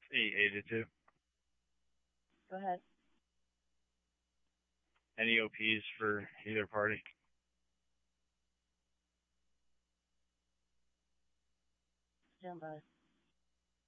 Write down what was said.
882. Go ahead. Any OPs for either party? Stand by.